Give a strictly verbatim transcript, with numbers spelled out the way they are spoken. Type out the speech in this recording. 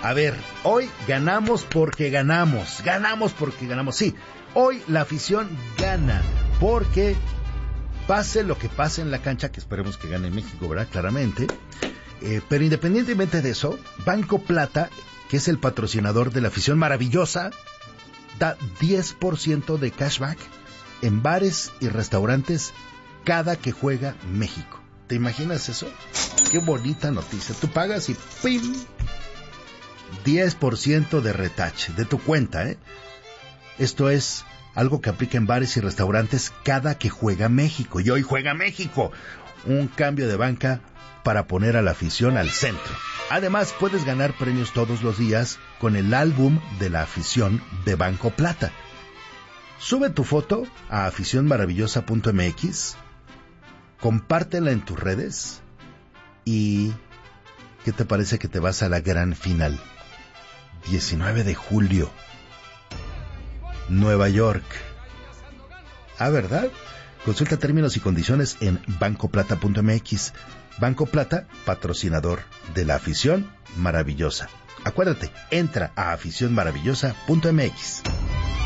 A ver, hoy ganamos porque ganamos, ganamos porque ganamos. Sí, hoy la afición gana porque pase lo que pase en la cancha, que esperemos que gane México, ¿verdad? Claramente. Eh, pero independientemente de eso, Banco Plata, que es el patrocinador de la afición maravillosa, da diez por ciento de cashback en bares y restaurantes cada que juega México. ¿Te imaginas eso? Qué bonita noticia. Tú pagas y ¡pim! diez por ciento de retache de tu cuenta, ¿eh? Esto es algo que aplica en bares y restaurantes cada que juega México. Y hoy juega México. Un cambio de banca para poner a la afición al centro. Además, puedes ganar premios todos los días con el álbum de la afición de Banco Plata. Sube tu foto a afición maravillosa punto m x, compártela en tus redes y ¿qué te parece que te vas a la gran final? diecinueve de julio, Nueva York. Ah, ¿verdad? Consulta términos y condiciones en banco plata punto m x. Banco Plata, patrocinador de la afición maravillosa. Acuérdate, entra a afición maravillosa punto m x.